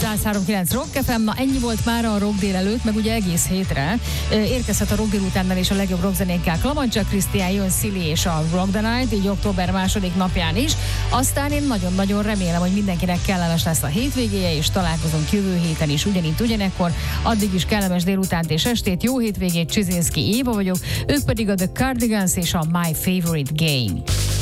103.9 Rock FM, na ennyi volt már a rock délelőtt, meg ugye egész hétre. Érkezhet a rock délutánnal és a legjobb rockzenékkel. Klamadzsa Krisztián, jön Szili és a Rock the Night, így október 2. napján is. Aztán én nagyon-nagyon remélem, hogy mindenkinek kellemes lesz a hétvégéje, és találkozunk jövő héten is ugyanitt, ugyanekkor. Addig is kellemes délutánt és estét, jó hétvégét, Csizinszki Éva vagyok, ők pedig a The Cardigans és a My Favorite Game.